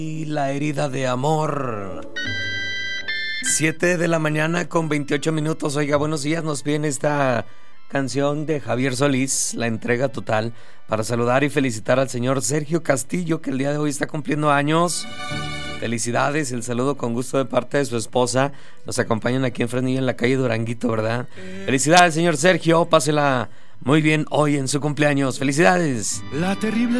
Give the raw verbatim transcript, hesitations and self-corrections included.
Y la herida de amor. Siete de la mañana con veintiocho minutos. Oiga, buenos días. Nos piden esta canción de Javier Solís, La Entrega Total, para saludar y felicitar al señor Sergio Castillo, que el día de hoy está cumpliendo años. Felicidades, el saludo con gusto de parte de su esposa. Nos acompañan aquí en Fresnillo, en la calle Duranguito, ¿verdad? Felicidades, señor Sergio. Pásela muy bien hoy en su cumpleaños. Felicidades. La terrible